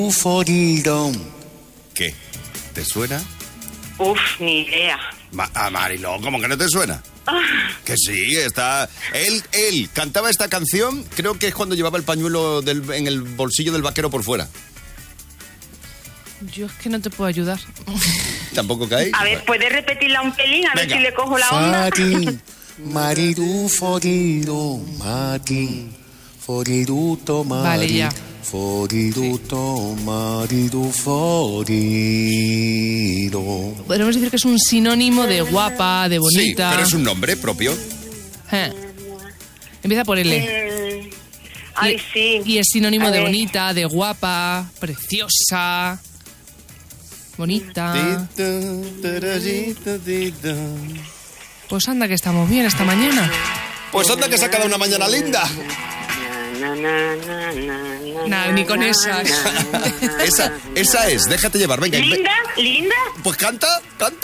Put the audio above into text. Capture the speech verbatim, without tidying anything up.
¿Qué? ¿Te suena? Uf, ni idea. Ma- ah, Mariló, ¿cómo que no te suena? Ah, Que sí, está... Él, él cantaba esta canción, creo que es cuando llevaba el pañuelo del- en el bolsillo del vaquero por fuera. Yo es que no te puedo ayudar. ¿Tampoco cae? a ver, ¿puedes repetirla un pelín? A ver Venga. si le cojo la onda. Fari, marido forido, mati, foriduto, mari, Vale, ya. foriduto, marido forido. Podemos decir que es un sinónimo de guapa, de Sí, bonita. pero es un nombre propio. Eh. Empieza por L. Mm, Ay, y, sí. y es sinónimo A de ver. bonita, de guapa, preciosa. Bonita. Pues anda que estamos bien esta mañana. Pues anda que se ha quedado una mañana linda. Na, na, na, na, na, Nada, ni con na, esas. na, na, na. Esa, esa es, déjate llevar, venga. Linda, linda. Pues canta, canta.